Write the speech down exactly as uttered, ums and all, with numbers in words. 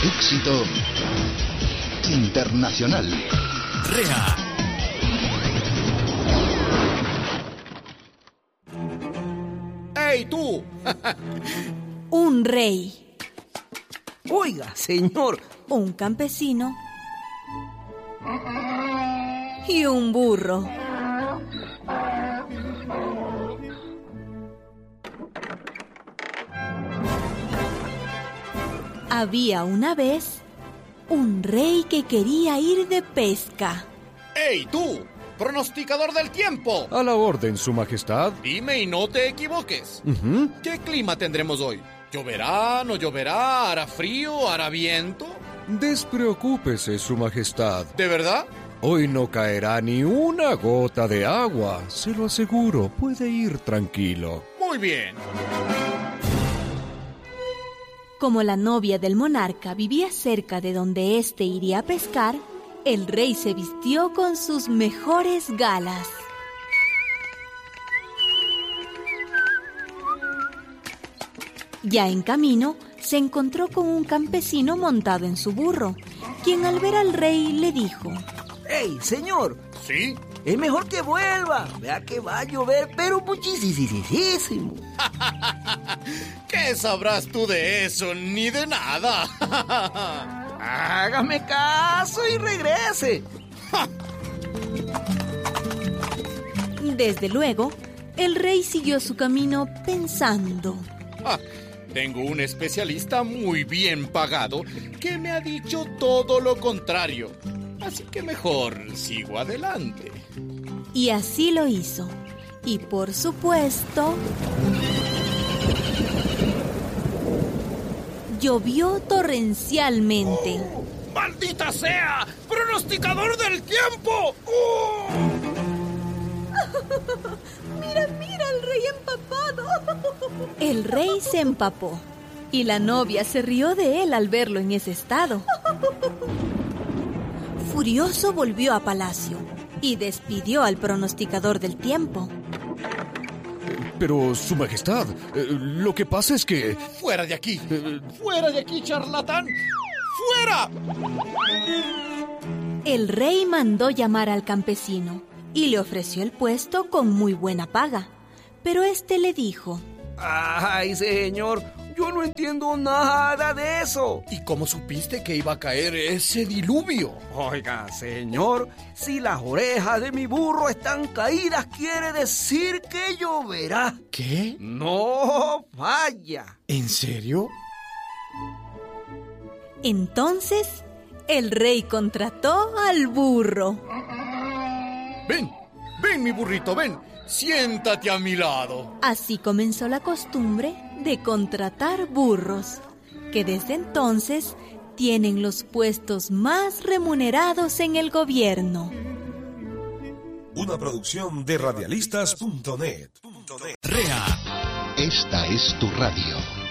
Éxito internacional. Rea. ¡Hey, tú! Un rey. Oiga, señor. Un campesino. Y un burro. Había una vez un rey que quería ir de pesca. ¡Hey, tú! ¡Pronosticador del tiempo! A la orden, su majestad. Dime y no te equivoques. Uh-huh. ¿Qué clima tendremos hoy? ¿Lloverá, no lloverá? ¿Hará frío? ¿Hará viento? Despreocúpese, su majestad. ¿De verdad? Hoy no caerá ni una gota de agua, se lo aseguro. Puede ir tranquilo. Muy bien. Como la novia del monarca vivía cerca de donde éste iría a pescar, el rey se vistió con sus mejores galas. Ya en camino, se encontró con un campesino montado en su burro, quien al ver al rey le dijo: ¡Ey, señor! ¿Sí? Es mejor que vuelva. Vea que va a llover, pero muchísimo. ¿Qué sabrás tú de eso? Ni de nada. Hágame caso y regrese. Desde luego, el rey siguió su camino pensando. Ah, tengo un especialista muy bien pagado que me ha dicho todo lo contrario. Así que mejor sigo adelante. Y así lo hizo. Y por supuesto, llovió torrencialmente. ¡Oh! ¡Maldita sea! ¡Pronosticador del tiempo! ¡Oh! ¡Mira, mira, el rey empapado! El rey se empapó y la novia se rió de él al verlo en ese estado. Furioso volvió a palacio y despidió al pronosticador del tiempo. Pero, su majestad, eh, lo que pasa es que... ¡Fuera de aquí! Eh, ¡Fuera de aquí, charlatán! ¡Fuera! El rey mandó llamar al campesino y le ofreció el puesto con muy buena paga. Pero este le dijo: ¡Ay, señor! Yo no entiendo nada de eso. ¿Y cómo supiste que iba a caer ese diluvio? Oiga, señor, si las orejas de mi burro están caídas, quiere decir que lloverá. ¿Qué? No vaya. ¿En serio? Entonces, el rey contrató al burro. Ven, ven mi burrito, ven. Siéntate a mi lado. Así comenzó la costumbre de contratar burros, que desde entonces tienen los puestos más remunerados en el gobierno. Una producción de radialistas punto net. Rea. Esta es tu radio.